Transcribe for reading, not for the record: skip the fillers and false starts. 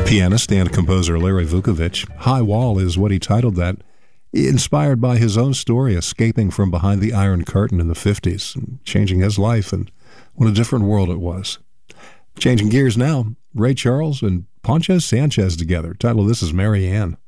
Pianist and composer Larry Vukovich. High Wall is what he titled that, inspired by his own story escaping from behind the Iron Curtain in the 50s and changing his life, and what a different world it was. Changing gears now, Ray Charles and Poncho Sanchez together. Title of this is Mary Ann.